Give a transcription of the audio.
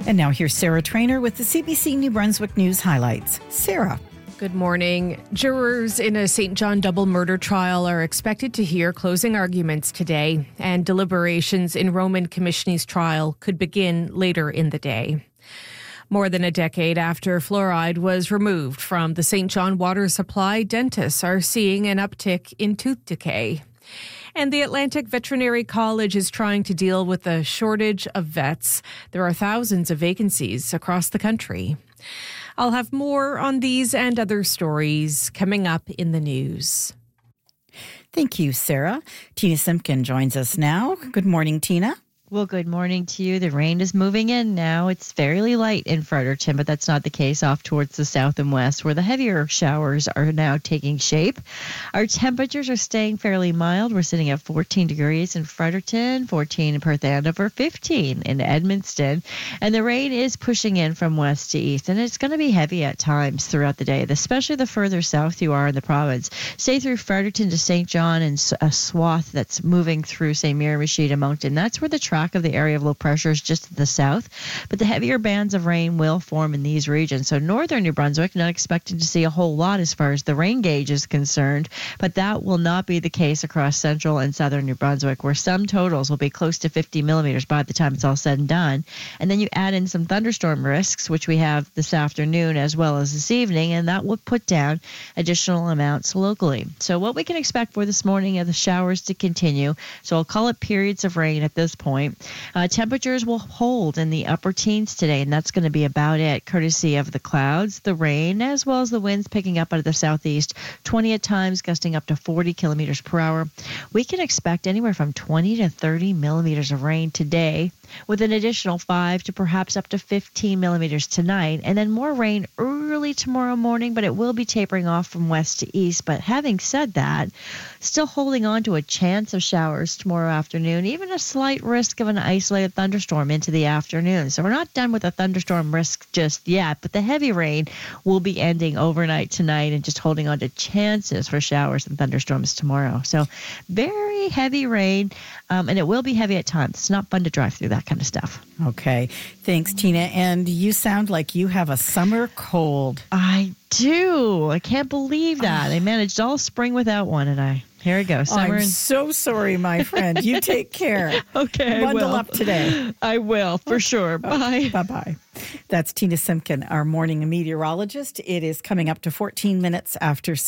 And now here's Sarah Trainer with the CBC New Brunswick News highlights. Sarah. Good morning. Jurors in a St. John double murder trial are expected to hear closing arguments today, and deliberations in Roman Komishny's trial could begin later in the day. More than a decade after fluoride was removed from the St. John water supply, dentists are seeing an uptick in tooth decay. And the Atlantic Veterinary College is trying to deal with a shortage of vets. There are thousands of vacancies across the country. I'll have more on these and other stories coming up in the news. Thank you, Sarah. Tina Simpkin joins us now. Good morning, Tina. Well, good morning to you. The rain is moving in now. It's fairly light in Fredericton, but that's not the case off towards the south and west, where the heavier showers are now taking shape. Our temperatures are staying fairly mild. We're sitting at 14 degrees in Fredericton, 14 in Perth Andover, 15 in Edmundston. And the rain is pushing in from west to east, and it's going to be heavy at times throughout the day, especially the further south you are in the province. Stay through Fredericton to St. John and a swath that's moving through St. Mirren-Machida Moncton. That's where the track of the area of low pressure is just to the south, but the heavier bands of rain will form in these regions. So northern New Brunswick, not expecting to see a whole lot as far as the rain gauge is concerned, but that will not be the case across central and southern New Brunswick, where some totals will be close to 50 millimeters by the time it's all said and done. And then you add in some thunderstorm risks, which we have this afternoon as well as this evening, and that will put down additional amounts locally. So what we can expect for this morning are the showers to continue. So I'll call it periods of rain at this point. Temperatures will hold in the upper teens today, and that's going to be about it, courtesy of the clouds, the rain, as well as the winds picking up out of the southeast, 20 at times, gusting up to 40 kilometers per hour. We can expect anywhere from 20 to 30 millimeters of rain today, with an additional 5 to perhaps up to 15 millimeters tonight, and then more rain early tomorrow morning, but it will be tapering off from west to east. But having said that, still holding on to a chance of showers tomorrow afternoon, even a slight risk of an isolated thunderstorm into the afternoon. So we're not done with the thunderstorm risk just yet, but the heavy rain will be ending overnight tonight and just holding on to chances for showers and thunderstorms tomorrow. So very heavy rain, and it will be heavy at times. It's not fun to drive through that kind of stuff. Okay. Thanks, Tina. And you sound like you have a summer cold. I do. I can't believe that. I managed all spring without one, and here we go. I'm so sorry, my friend. You take care. Okay, Bundle up today. I will, for sure. Bye. Bye-bye. That's Tina Simpkin, our morning meteorologist. It is coming up to 14 minutes after